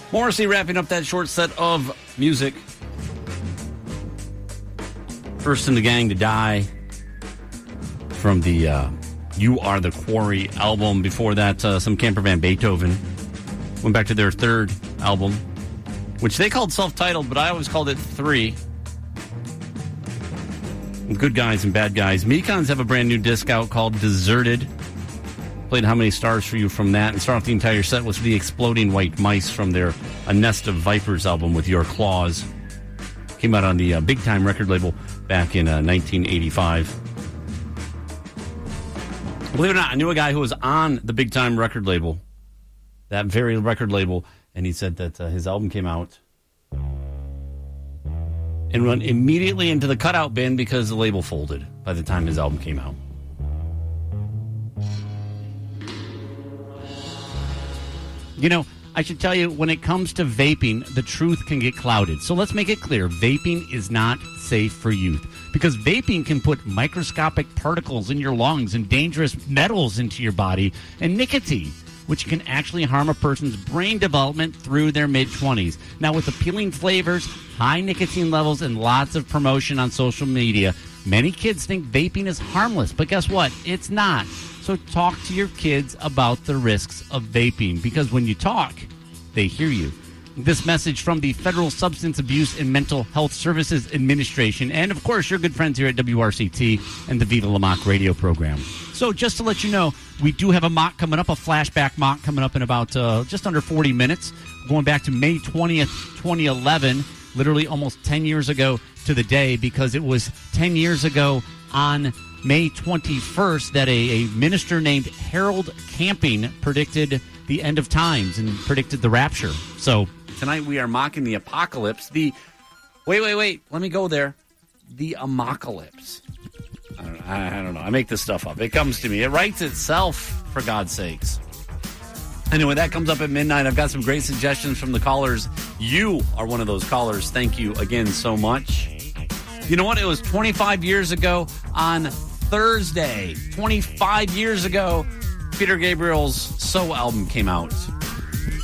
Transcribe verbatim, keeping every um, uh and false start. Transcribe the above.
Morrissey wrapping up that short set of music. First in the Gang to Die from the uh, You Are the Quarry album. Before that, uh, some camper band Beethoven. Went back to their third album, which they called self-titled, but I always called it Three. Good Guys and Bad Guys. Mekons have a brand new disc out called Deserted. Played How Many Stars for You from that, and start off the entire set with the Exploding White Mice from their A Nest of Vipers album with Your Claws. Came out on the uh, Big Time record label back in uh, nineteen eighty-five. Believe it or not, I knew a guy who was on the Big Time record label, that very record label, and he said that uh, his album came out and run immediately into the cutout bin because the label folded by the time his album came out. You know, I should tell you, when it comes to vaping, the truth can get clouded. So let's make it clear. Vaping is not safe for youth because vaping can put microscopic particles in your lungs and dangerous metals into your body and nicotine, which can actually harm a person's brain development through their mid-twenties. Now, with appealing flavors, high nicotine levels, and lots of promotion on social media, many kids think vaping is harmless. But guess what? It's not. So talk to your kids about the risks of vaping, because when you talk, they hear you. This message from the Federal Substance Abuse and Mental Health Services Administration, and of course your good friends here at W R C T and the Viva La Mock radio program. So just to let you know, we do have a mock coming up, a flashback mock coming up in about uh, just under forty minutes, going back to May twentieth, twenty eleven, literally almost ten years ago to the day, because it was ten years ago on May twenty-first that a, a minister named Harold Camping predicted the end of times and predicted the rapture. So tonight we are mocking the apocalypse. The wait, wait, wait. Let me go there. The amocalypse. I don't, I, I don't know. I make this stuff up. It comes to me. It writes itself, for God's sakes. Anyway, that comes up at midnight. I've got some great suggestions from the callers. You are one of those callers. Thank you again so much. You know what? It was twenty-five years ago on Thursday. twenty-five years ago, Peter Gabriel's So album came out.